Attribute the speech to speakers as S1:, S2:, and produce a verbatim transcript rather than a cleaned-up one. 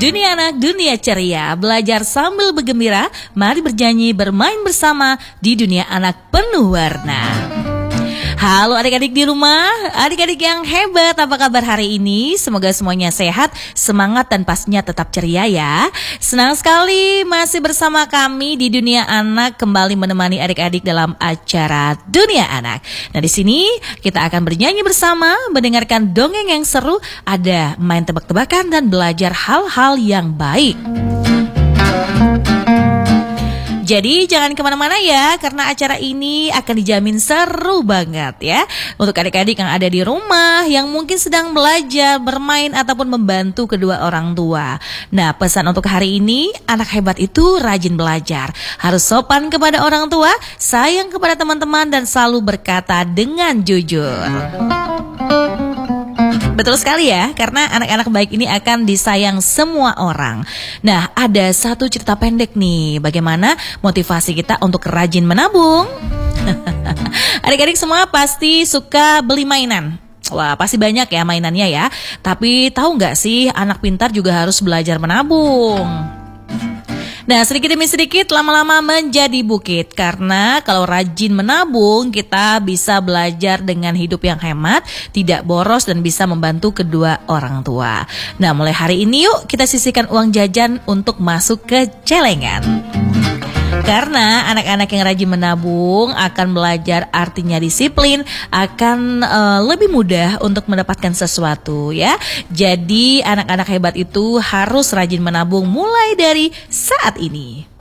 S1: Dunia anak, dunia ceria, belajar sambil bergembira, mari bernyanyi, bermain bersama di dunia anak penuh warna. Halo adik-adik di rumah, adik-adik yang hebat, apa kabar hari ini? Semoga semuanya sehat, semangat dan pastinya tetap ceria ya. Senang sekali masih bersama kami di Dunia Anak, kembali menemani adik-adik dalam acara Dunia Anak. Nah di sini kita akan bernyanyi bersama, mendengarkan dongeng yang seru, ada main tebak-tebakan dan belajar hal-hal yang baik. Jadi jangan kemana-mana ya, karena acara ini akan dijamin seru banget ya. Untuk adik-adik yang ada di rumah, yang mungkin sedang belajar, bermain, ataupun membantu kedua orang tua. Nah, pesan untuk hari ini, anak hebat itu rajin belajar, harus sopan kepada orang tua, sayang kepada teman-teman, dan selalu berkata dengan jujur. Betul sekali ya, karena anak-anak baik ini akan disayang semua orang. Nah, ada satu cerita pendek nih, bagaimana motivasi kita untuk rajin menabung. Adik-adik semua pasti suka beli mainan. Wah, pasti banyak ya mainannya ya. Tapi tahu nggak sih, anak pintar juga harus belajar menabung. Nah, sedikit demi sedikit lama-lama menjadi bukit. Karena kalau rajin menabung, kita bisa belajar dengan hidup yang hemat, tidak boros, dan bisa membantu kedua orang tua. Nah, mulai hari ini yuk kita sisihkan uang jajan untuk masuk ke celengan. Karena anak-anak yang rajin menabung akan belajar artinya disiplin, akan uh, lebih mudah untuk mendapatkan sesuatu ya. Jadi anak-anak hebat itu harus rajin menabung mulai dari saat ini.